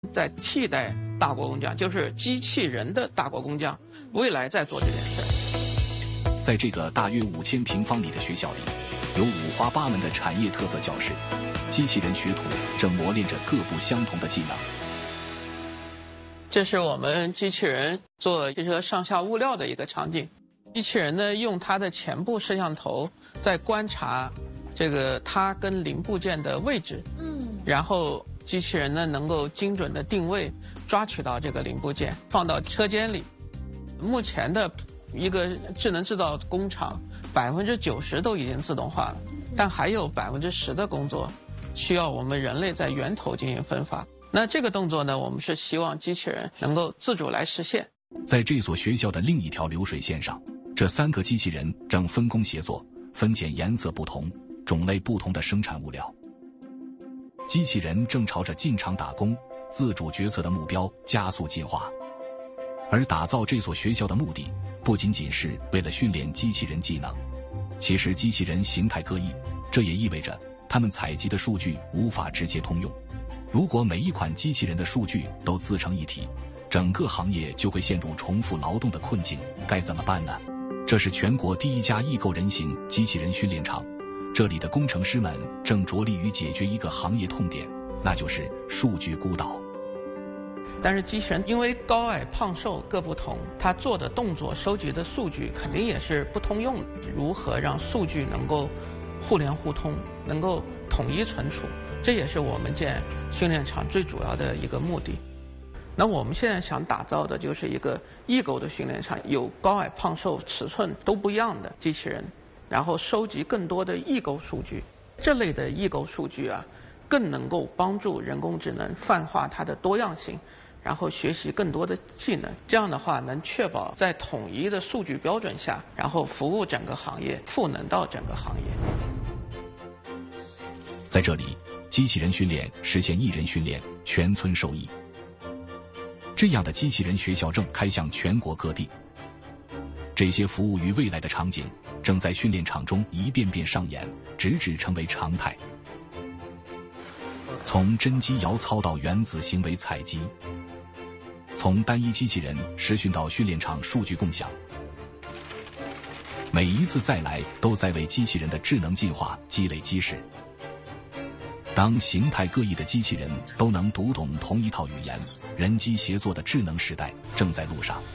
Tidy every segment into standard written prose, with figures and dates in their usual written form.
在替代大国工匠，就是机器人的大国工匠，未来在做这件事。 在这个大约5000平方米的学校里，有五花八门的产业特色教室，机器人学徒正磨练着各不相同的技能。 这是我们机器人做汽车上下物料的一个场景。机器人呢，用它的前部摄像头在观察这个它跟零部件的位置，然后机器人呢能够精准的定位，抓取到这个零部件，放到车间里。目前的一个智能制造工厂90%都已经自动化了，但还有10%的工作需要我们人类在源头进行分发。那这个动作呢，我们是希望机器人能够自主来实现。 在这所学校的另一条流水线上，这3个机器人正分工协作，分拣颜色不同、种类不同的生产物料。机器人正朝着进厂打工、自主决策的目标加速进化。而打造这所学校的目的，不仅仅是为了训练机器人技能，其实机器人形态各异，这也意味着他们采集的数据无法直接通用。如果每一款机器人的数据都自成一体，整个行业就会陷入重复劳动的困境，该怎么办呢？这是全国第一家异构人形机器人训练场，这里的工程师们正着力于解决一个行业痛点，那就是数据孤岛。 但是机器人因为高矮胖瘦各不同，它做的动作、收集的数据肯定也是不通用的。如何让数据能够互联互通，能够统一存储，这也是我们建训练场最主要的一个目的。那我们现在想打造的就是一个异构的训练场，有高矮胖瘦尺寸都不一样的机器人，然后收集更多的异构数据。这类的异构数据啊，更能够帮助人工智能泛化它的多样性，然后学习更多的技能。这样的话能确保在统一的数据标准下，然后服务整个行业，赋能到整个行业。 在这里，机器人训练实现一人训练，全村受益。这样的机器人学校正开向全国各地，这些服务于未来的场景正在训练场中一遍遍上演，直至成为常态。从真机摇操到原子行为采集，从单一机器人实训到训练场数据共享，每一次再来都在为机器人的智能进化积累基石。当形态各异的机器人都能读懂同一套语言，人机协作的智能时代正在路上。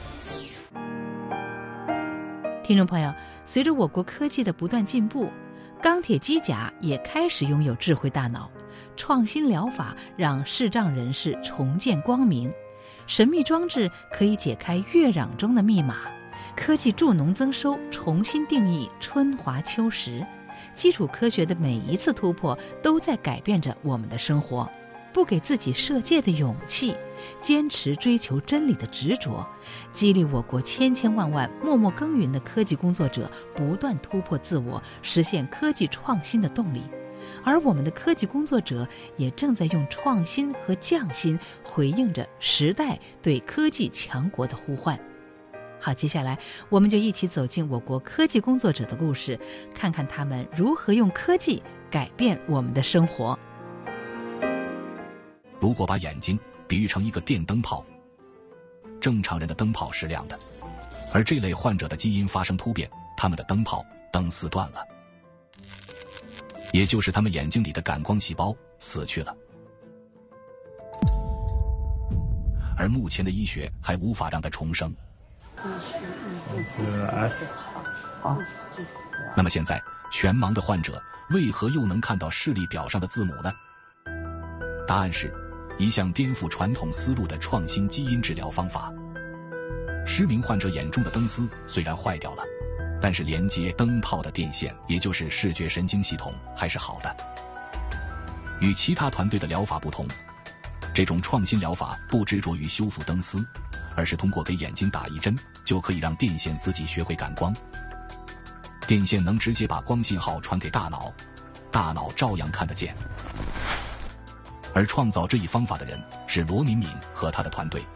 听众朋友，随着我国科技的不断进步，钢铁机甲也开始拥有智慧大脑，创新疗法让视障人士重见光明，神秘装置可以解开月壤中的密码，科技助农增收重新定义春华秋实。基础科学的每一次突破都在改变着我们的生活。不给自己设戒的勇气，坚持追求真理的执着，激励我国千千万万默默耕耘的科技工作者不断突破自我，实现科技创新的动力。而我们的科技工作者也正在用创新和匠心回应着时代对科技强国的呼唤。好，接下来我们就一起走进我国科技工作者的故事，看看他们如何用科技改变我们的生活。 如果把眼睛比喻成一个电灯泡，正常人的灯泡是亮的，而这类患者的基因发生突变，他们的灯泡灯丝断了，也就是他们眼睛里的感光细胞死去了。而目前的医学还无法让它重生。那么现在全盲的患者为何又能看到视力表上的字母呢？答案是一项颠覆传统思路的创新基因治疗方法。失明患者眼中的灯丝虽然坏掉了，但是连接灯泡的电线，也就是视觉神经系统还是好的。与其他团队的疗法不同，这种创新疗法不执着于修复灯丝，而是通过给眼睛打一针，就可以让电线自己学会感光。电线能直接把光信号传给大脑，大脑照样看得见。而创造这一方法的人是罗敏敏和他的团队。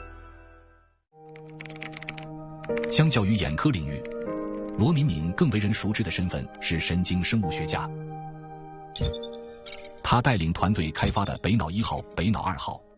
相较于眼科领域，罗敏敏更为人熟知的身份是神经生物学家。他带领团队开发的北脑1号、北脑2号